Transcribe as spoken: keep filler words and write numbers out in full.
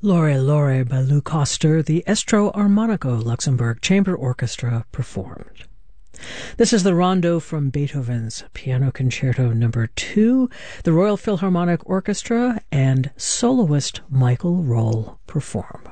Lore Lore by Lou Koster, the Estro Armonico Luxembourg Chamber Orchestra performed. This is the rondo from Beethoven's Piano Concerto Number two, the Royal Philharmonic Orchestra, and soloist Michael Roll performed.